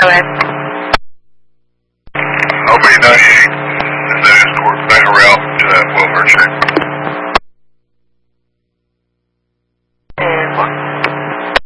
Okay. I'll be 98. And that is towards back route to that welfare check.